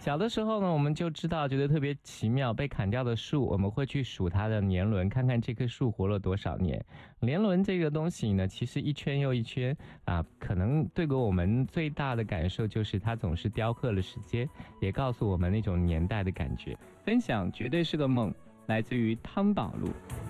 小的时候呢，我们就知道，觉得特别奇妙，被砍掉的树，我们会去数它的年轮，看看这棵树活了多少年。年轮这个东西呢，其实一圈又一圈啊，可能对给我们最大的感受就是它总是雕刻了时间，也告诉我们那种年代的感觉。分享绝对是个梦，来自于汤宝路。